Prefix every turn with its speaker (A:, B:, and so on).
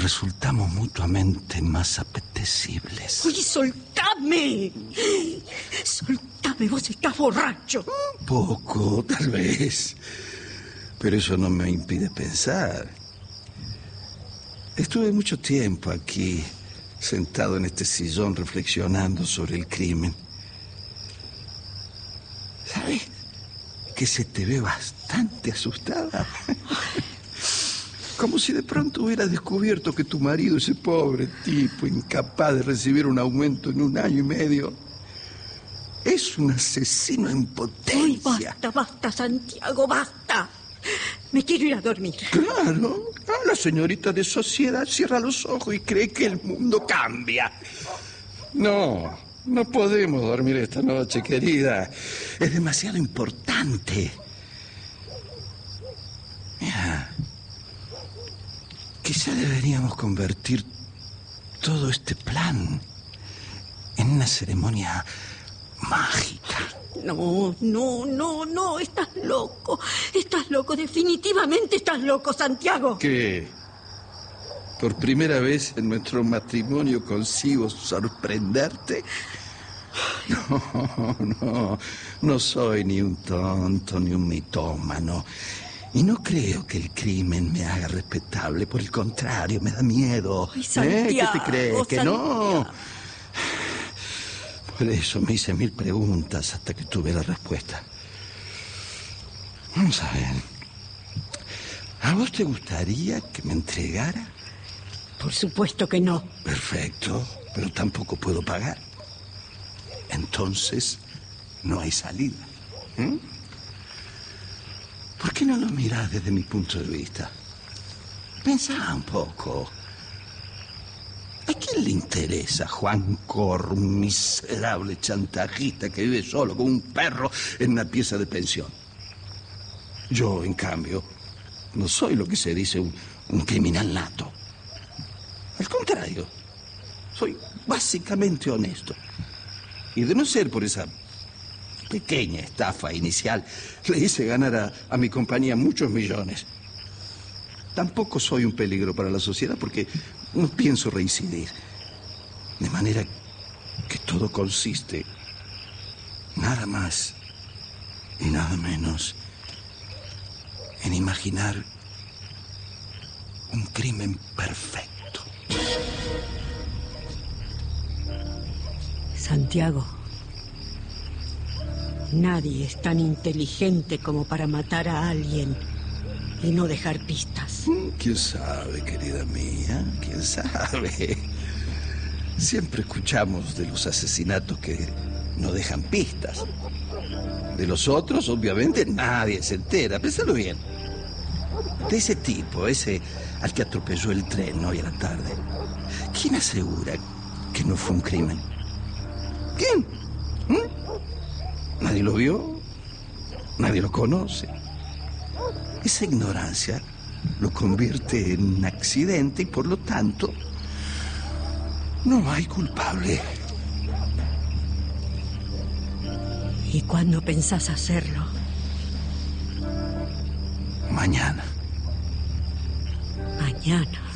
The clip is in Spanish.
A: nos resultamos mutuamente más apetecibles.
B: ¡Uy, soltame! ¡Soltame! Vos estás borracho.
A: Poco, tal vez. Pero eso no me impide pensar. Estuve mucho tiempo aquí, sentado en este sillón, reflexionando sobre el crimen. ¿Sabes? Que se te ve bastante asustada. Como si de pronto hubieras descubierto que tu marido, ese pobre tipo, incapaz de recibir un aumento en 1 año y medio, es un asesino en potencia.
B: ¡Ay, basta, Santiago, basta! Me quiero ir a dormir.
A: Claro, la señorita de sociedad cierra los ojos y cree que el mundo cambia. No podemos dormir esta noche, querida. Es demasiado importante. Mira, quizá deberíamos convertir todo este plan en una ceremonia mágica.
B: No, estás loco, definitivamente estás loco, Santiago.
A: ¿Qué? ¿Por primera vez en nuestro matrimonio consigo sorprenderte? No soy ni un tonto ni un mitómano. Y no creo que el crimen me haga respetable. Por el contrario, me da miedo.
B: Ay, Santiago,
A: ¿Qué te crees? ¿Que
B: Santiago.
A: no? Por eso me hice 1000 preguntas hasta que tuve la respuesta. Vamos a ver. ¿A vos te gustaría que me entregara?
B: Por supuesto que no.
A: Perfecto, pero tampoco puedo pagar. Entonces, no hay salida. ¿Por qué no lo mirás desde mi punto de vista? Pensá un poco. ¿A quién le interesa Juan Corr, un miserable chantajista que vive solo con un perro en una pieza de pensión? Yo, en cambio, no soy lo que se dice un criminal nato. Al contrario, soy básicamente honesto. Y de no ser por esa pequeña estafa inicial, le hice ganar a mi compañía muchos millones. Tampoco soy un peligro para la sociedad porque no pienso reincidir. De manera que todo consiste nada más y nada menos en imaginar un crimen perfecto.
B: Santiago, nadie es tan inteligente como para matar a alguien y no dejar pistas.
A: ¿Quién sabe, querida mía? ¿Quién sabe? Siempre escuchamos de los asesinatos que no dejan pistas. De los otros, obviamente, nadie se entera. Pénsalo bien. De ese tipo, ese al que atropelló el tren hoy a la tarde, ¿quién asegura que no fue un crimen? ¿Quién? Nadie lo vio, nadie lo conoce. Esa ignorancia lo convierte en un accidente y por lo tanto no hay culpable.
B: ¿Y cuándo pensás hacerlo?
A: Mañana.
B: Mañana.